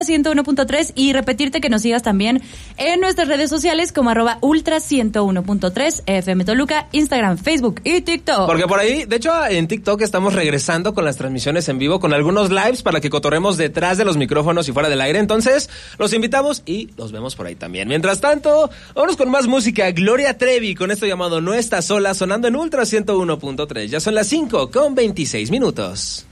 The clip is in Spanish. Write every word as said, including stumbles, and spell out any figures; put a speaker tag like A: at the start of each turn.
A: ciento uno punto tres y repetirte que nos sigas también en nuestras redes sociales como arroba ultra ciento uno punto tres F M Toluca, Instagram, Facebook y TikTok.
B: Porque por ahí, de hecho, en TikTok estamos regresando con las transmisiones en vivo, con algunos lives para que cotorremos detrás de los micrófonos y fuera del aire. Entonces, los invitamos y los vemos por ahí también. Mientras tanto, vámonos con más música. Gloria Trevi con esto llamado No Estás Sola, sonando en Ultra ciento uno punto tres. Ya son las cinco con veintiséis minutos.